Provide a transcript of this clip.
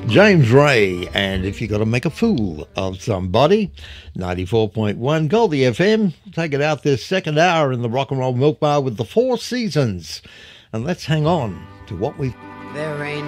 James Ray, and if you got to make a fool of somebody, 94.1 Goldie FM. Take it out this second hour in the Rock and Roll Milk Bar with the Four Seasons. And let's hang on to what we've... There ain't